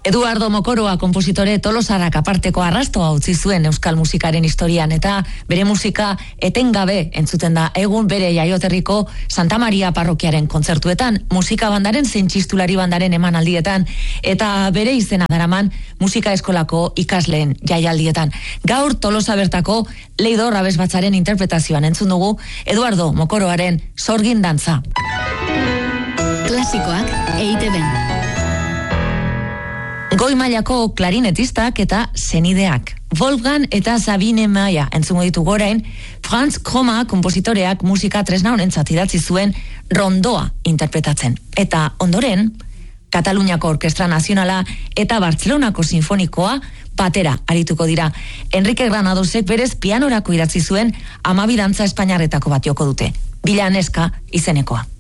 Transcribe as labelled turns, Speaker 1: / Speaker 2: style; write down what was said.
Speaker 1: Eduardo Mokoroa konpositore Tolosarak aparteko arrastoa utzi zuen euskal musikaren historian eta bere musika etengabe entzuten da egun bere jaioterriko Santa Maria parrokiaren kontzertuetan, musika bandaren zein txistulari bandaren emanaldietan eta bere izena daraman musika eskolako ikasleen jaialdietan. Gaur Tolosa bertako Leidor abesbatzaren interpretazioan entzun dugu Eduardo Mokoroaren Sorgin dantza.
Speaker 2: Klasikoak EITB-n.
Speaker 1: Goi mailako klarinetistak eta senideak. Wolfgang eta Sabine Maia entzungo ditugu orain, Franz Kroma konpositoreak musika tresna honentzat idatzi zuen rondoa interpretatzen. Eta ondoren, Kataluniako Orkestra Nazionala eta Bartzelonako Sinfonikoa batera arituko dira. Enrique Granadosek berez pianorako idatzi zuen 12 dantza espainiarretako bat joko dute. Bila neska izenekoa.